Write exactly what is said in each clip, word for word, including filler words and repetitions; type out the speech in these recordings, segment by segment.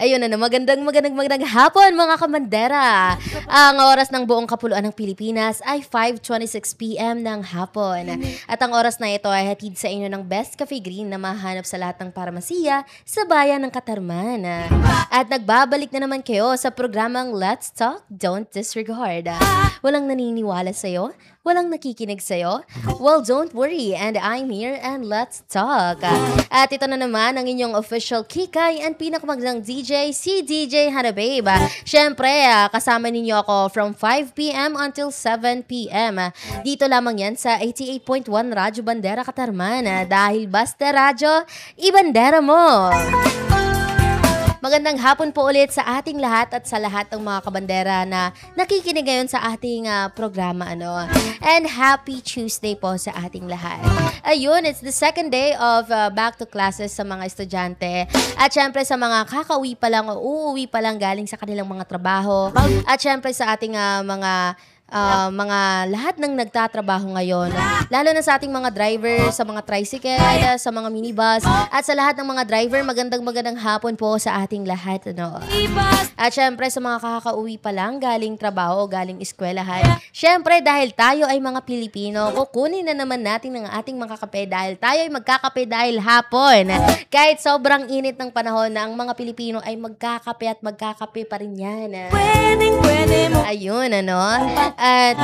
Ayun na, magandang magandang magandang hapon mga kabandera. Ang oras ng buong kapuluan ng Pilipinas ay five twenty-six p m ng hapon. At ang oras na ito ay hatid sa inyo ng Best Cafe Green na mahanap sa lahat ng paramasiya sa bayan ng Katarman. At nagbabalik na naman kayo sa programang Let's Talk, Don't Disregard. Walang naniniwala sa'yo? Walang nakikinig sa'yo? Well, don't worry, and I'm here and let's talk. At ito na naman ang inyong official kikay and pinakamagandang D J, si D J Hana Babe. Siyempre, kasama ninyo ako from five p m until seven p m Dito lamang yan sa eighty-eight point one Radyo Bandera Katarman. Dahil basta radyo, ibandera mo! Magandang hapon po ulit sa ating lahat at sa lahat ng mga kabandera na nakikinig ngayon sa ating uh, programa. Ano. And happy Tuesday po sa ating lahat. Ayun, it's the second day of uh, back to classes sa mga estudyante. At syempre sa mga kakauwi pa lang o uuwi pa lang galing sa kanilang mga trabaho. At syempre sa ating uh, mga Uh, mga lahat ng nagtatrabaho ngayon, lalo na sa ating mga driver, sa mga tricycle, sa mga minibus, at sa lahat ng mga driver, magandang magandang hapon po sa ating lahat. Ano? At syempre sa mga kakauwi pa lang galing trabaho o galing eskwelahan, syempre dahil tayo ay mga Pilipino, kukunin na naman natin ng ating mga kape dahil tayo ay magkakape dahil hapon. Kahit sobrang init ng panahon na ang mga Pilipino ay magkakape at magkakape pa rin yan. Ayun, ano? At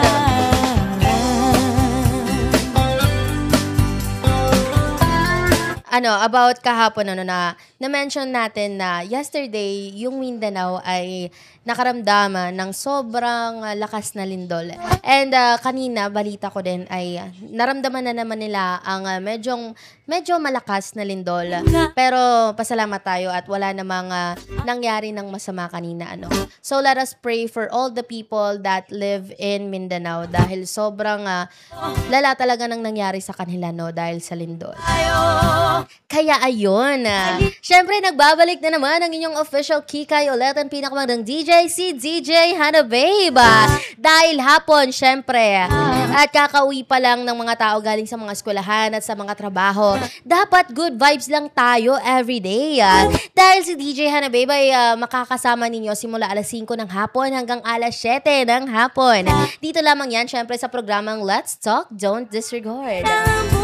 ano, about kahapon, ano na, na-mention natin na yesterday, yung Mindanao ay nakaramdaman ng sobrang uh, lakas na lindol. And uh, kanina, balita ko din ay uh, naramdaman na naman nila ang uh, medyong, medyo malakas na lindol. Pero pasalamat tayo at wala namang uh, nangyari ng masama kanina. Ano. So let us pray for all the people that live in Mindanao dahil sobrang uh, lala talaga nang nangyari sa kanila, no, dahil sa lindol. Kaya ayun, uh, syempre nagbabalik na naman ang inyong official kikay ulit ang pinakamagandang D J, si D J Hana Babe. Dahil hapon, syempre, at kakauwi pa lang ng mga tao galing sa mga eskwelahan at sa mga trabaho, dapat good vibes lang tayo everyday. Uh, dahil si D J Hana Babe ay uh, makakasama ninyo simula alas singko ng hapon hanggang alas siyete ng hapon. Dito lamang yan, syempre, sa programang Let's Talk, Don't Disregard.